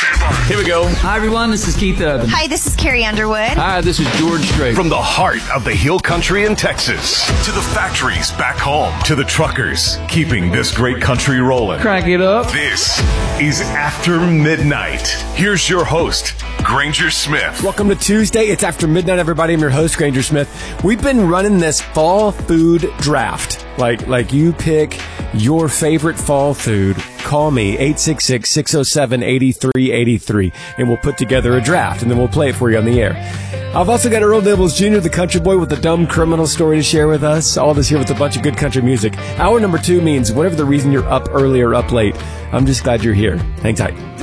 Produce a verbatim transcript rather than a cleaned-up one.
Here we go. Hi, everyone. This is Keith Urban. Hi, this is Carrie Underwood. Hi, this is George Strait. From the heart of the Hill Country in Texas to the factories back home to the truckers keeping this great country rolling. Crank it up. This is After Midnight. Here's your host, Granger Smith. Welcome to Tuesday. It's After Midnight, everybody. I'm your host, Granger Smith. We've been running this fall food draft. Like, like you pick your favorite fall food. Call me, eight six six, six oh seven, eight three eight three, and we'll put together a draft, and then we'll play it for you on the air. I've also got Earl Nibbles Junior, the country boy with a dumb criminal story to share with us. All this here with a bunch of good country music. Hour number two means whatever the reason you're up early or up late, I'm just glad you're here. Hang tight.